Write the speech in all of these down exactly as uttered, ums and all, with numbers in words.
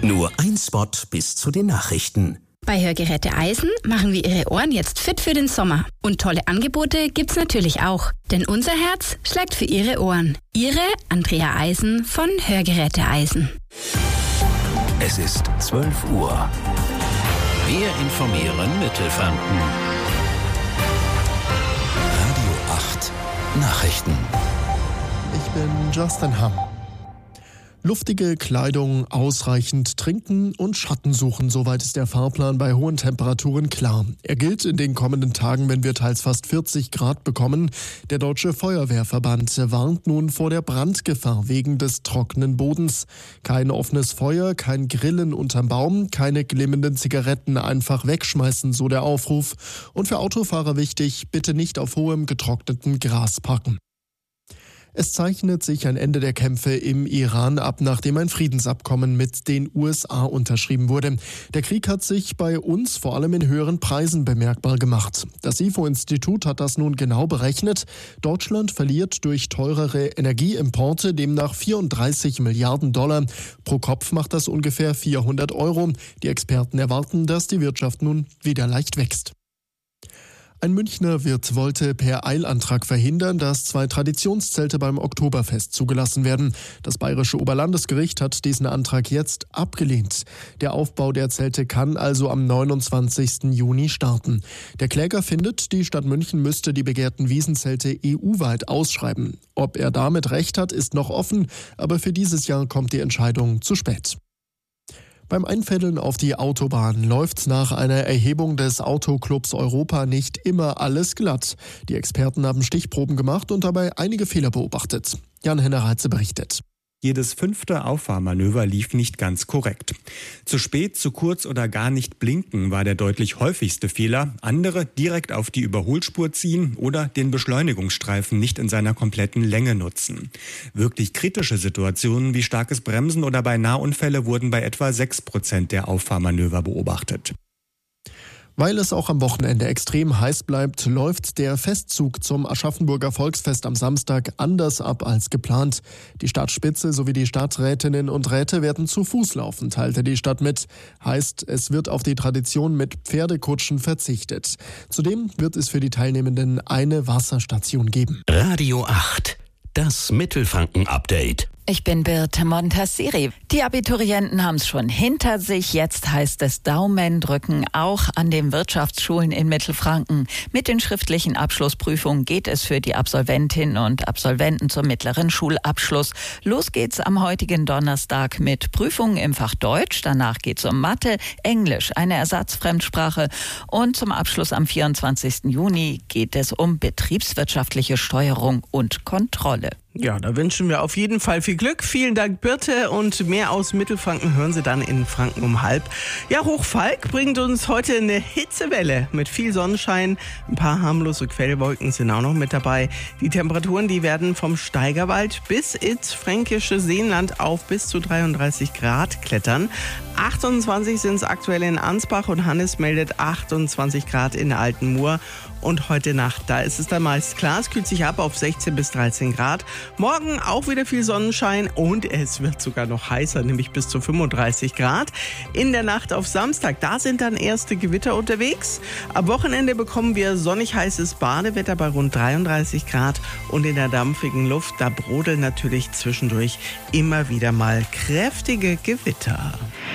Nur ein Spot bis zu den Nachrichten. Bei Hörgeräte Eisen machen wir Ihre Ohren jetzt fit für den Sommer. Und tolle Angebote gibt's natürlich auch. Denn unser Herz schlägt für Ihre Ohren. Ihre Andrea Eisen von Hörgeräte Eisen. Es ist zwölf Uhr. Wir informieren Mittelfranken. Radio acht Nachrichten. Ich bin Justin Hamm. Luftige Kleidung, ausreichend trinken und Schatten suchen, soweit ist der Fahrplan bei hohen Temperaturen klar. Er gilt in den kommenden Tagen, wenn wir teils fast vierzig Grad bekommen. Der Deutsche Feuerwehrverband warnt nun vor der Brandgefahr wegen des trockenen Bodens. Kein offenes Feuer, kein Grillen unterm Baum, keine glimmenden Zigaretten einfach wegschmeißen, so der Aufruf. Und für Autofahrer wichtig, bitte nicht auf hohem getrockneten Gras parken. Es zeichnet sich ein Ende der Kämpfe im Iran ab, nachdem ein Friedensabkommen mit den U S A unterschrieben wurde. Der Krieg hat sich bei uns vor allem in höheren Preisen bemerkbar gemacht. Das I F O-Institut hat das nun genau berechnet. Deutschland verliert durch teurere Energieimporte demnach vierunddreißig Milliarden Dollar. Pro Kopf macht das ungefähr vierhundert Euro. Die Experten erwarten, dass die Wirtschaft nun wieder leicht wächst. Ein Münchner Wirt wollte per Eilantrag verhindern, dass zwei Traditionszelte beim Oktoberfest zugelassen werden. Das Bayerische Oberlandesgericht hat diesen Antrag jetzt abgelehnt. Der Aufbau der Zelte kann also am neunundzwanzigsten Juni starten. Der Kläger findet, die Stadt München müsste die begehrten Wiesenzelte E U-weit ausschreiben. Ob er damit recht hat, ist noch offen, aber für dieses Jahr kommt die Entscheidung zu spät. Beim Einfädeln auf die Autobahn läuft nach einer Erhebung des Autoclubs Europa nicht immer alles glatt. Die Experten haben Stichproben gemacht und dabei einige Fehler beobachtet. Jan-Henner Reitze berichtet. Jedes fünfte Auffahrmanöver lief nicht ganz korrekt. Zu spät, zu kurz oder gar nicht blinken war der deutlich häufigste Fehler. Andere direkt auf die Überholspur ziehen oder den Beschleunigungsstreifen nicht in seiner kompletten Länge nutzen. Wirklich kritische Situationen wie starkes Bremsen oder beinahe Unfälle wurden bei etwa sechs Prozent der Auffahrmanöver beobachtet. Weil es auch am Wochenende extrem heiß bleibt, läuft der Festzug zum Aschaffenburger Volksfest am Samstag anders ab als geplant. Die Stadtspitze sowie die Stadträtinnen und Räte werden zu Fuß laufen, teilte die Stadt mit. Heißt, es wird auf die Tradition mit Pferdekutschen verzichtet. Zudem wird es für die Teilnehmenden eine Wasserstation geben. Radio acht, das Mittelfranken-Update. Ich bin Birte Montassiri. Die Abiturienten haben es schon hinter sich. Jetzt heißt es Daumen drücken, auch an den Wirtschaftsschulen in Mittelfranken. Mit den schriftlichen Abschlussprüfungen geht es für die Absolventinnen und Absolventen zum mittleren Schulabschluss. Los geht's am heutigen Donnerstag mit Prüfungen im Fach Deutsch. Danach geht's um Mathe, Englisch, eine Ersatzfremdsprache. Und zum Abschluss am vierundzwanzigsten Juni geht es um betriebswirtschaftliche Steuerung und Kontrolle. Ja, da wünschen wir auf jeden Fall viel Glück. Vielen Dank, Birte. Und mehr aus Mittelfranken hören Sie dann in Franken um halb. Ja, Hochfalk bringt uns heute eine Hitzewelle mit viel Sonnenschein. Ein paar harmlose Quellwolken sind auch noch mit dabei. Die Temperaturen, die werden vom Steigerwald bis ins fränkische Seenland auf bis zu dreiunddreißig Grad klettern. achtundzwanzig sind es aktuell in Ansbach und Hannes meldet achtundzwanzig Grad in Altenmoor. Und heute Nacht, da ist es dann meist klar, es kühlt sich ab auf sechzehn bis dreizehn Grad. Morgen auch wieder viel Sonnenschein und es wird sogar noch heißer, nämlich bis zu fünfunddreißig Grad. In der Nacht auf Samstag, da sind dann erste Gewitter unterwegs. Am Wochenende bekommen wir sonnig heißes Badewetter bei rund dreiunddreißig Grad. Und in der dampfigen Luft, da brodeln natürlich zwischendurch immer wieder mal kräftige Gewitter.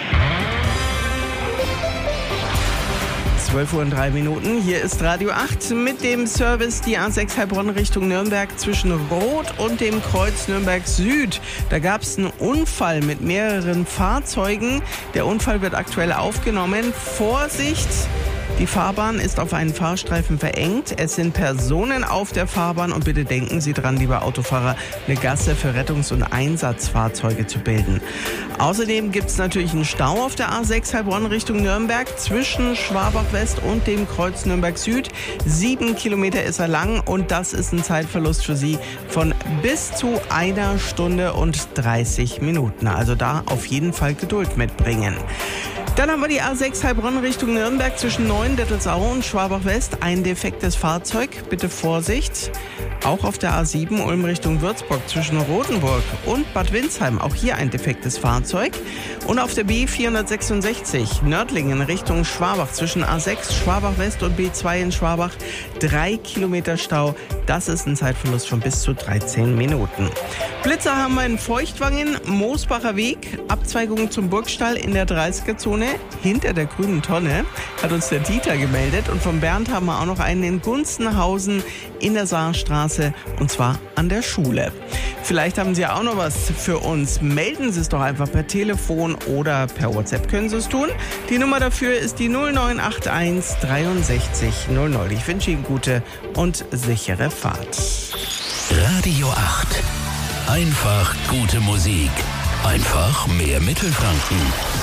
zwölf Uhr und drei Minuten. Hier ist Radio acht mit dem Service die A sechs Heilbronn Richtung Nürnberg zwischen Rot und dem Kreuz Nürnberg Süd. Da gab es einen Unfall mit mehreren Fahrzeugen. Der Unfall wird aktuell aufgenommen. Vorsicht! Die Fahrbahn ist auf einen Fahrstreifen verengt. Es sind Personen auf der Fahrbahn und bitte denken Sie dran, lieber Autofahrer, eine Gasse für Rettungs- und Einsatzfahrzeuge zu bilden. Außerdem gibt es natürlich einen Stau auf der A sechs Heilbronn Richtung Nürnberg zwischen Schwabach West und dem Kreuz Nürnberg Süd. Sieben Kilometer ist er lang und das ist ein Zeitverlust für Sie von bis zu einer Stunde und dreißig Minuten. Also da auf jeden Fall Geduld mitbringen. Dann haben wir die A sechs Heilbronn Richtung Nürnberg zwischen Neuendettelsau und Schwabach-West. Ein defektes Fahrzeug, bitte Vorsicht. Auch auf der A sieben Ulm Richtung Würzburg zwischen Rotenburg und Bad Windsheim. Auch hier ein defektes Fahrzeug. Und auf der B vierhundertsechsundsechzig Nördlingen Richtung Schwabach zwischen A sechs Schwabach-West und B zwei in Schwabach. Drei Kilometer Stau. Das ist ein Zeitverlust von bis zu dreizehn Minuten. Blitzer haben wir in Feuchtwangen, Moosbacher Weg, Abzweigung zum Burgstall in der dreißiger-Zone hinter der grünen Tonne, hat uns der Dieter gemeldet. Und von Bernd haben wir auch noch einen in Gunzenhausen in der Saarstraße, und zwar an der Schule. Vielleicht haben Sie auch noch was für uns. Melden Sie es doch einfach per Telefon oder per WhatsApp können Sie es tun. Die Nummer dafür ist die null neun acht eins dreiundsechzig null null. Ich wünsche Ihnen gute und sichere Fahrt. Radio acht. Einfach gute Musik. Einfach mehr Mittelfranken.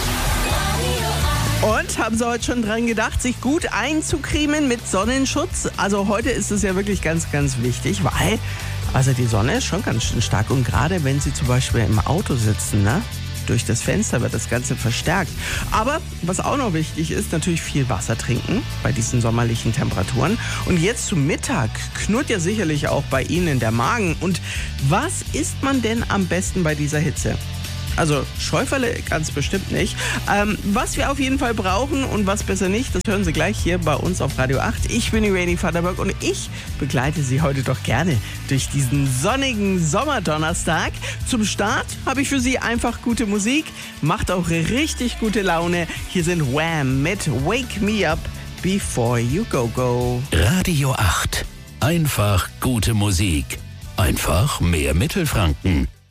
Und haben Sie heute schon dran gedacht, sich gut einzucremen mit Sonnenschutz? Also heute ist es ja wirklich ganz, ganz wichtig, weil also die Sonne ist schon ganz schön stark. Und gerade wenn Sie zum Beispiel im Auto sitzen, ne? Durch das Fenster wird das Ganze verstärkt. Aber was auch noch wichtig ist, natürlich viel Wasser trinken bei diesen sommerlichen Temperaturen. Und jetzt zum Mittag knurrt ja sicherlich auch bei Ihnen der Magen. Und was isst man denn am besten bei dieser Hitze? Also Schäuferle ganz bestimmt nicht. Ähm, was wir auf jeden Fall brauchen und was besser nicht, das hören Sie gleich hier bei uns auf Radio acht. Ich bin Irene Vaterberg und ich begleite Sie heute doch gerne durch diesen sonnigen Sommerdonnerstag. Zum Start habe ich für Sie einfach gute Musik, macht auch richtig gute Laune. Hier sind Wham mit Wake Me Up Before You Go Go. Radio acht. Einfach gute Musik. Einfach mehr Mittelfranken.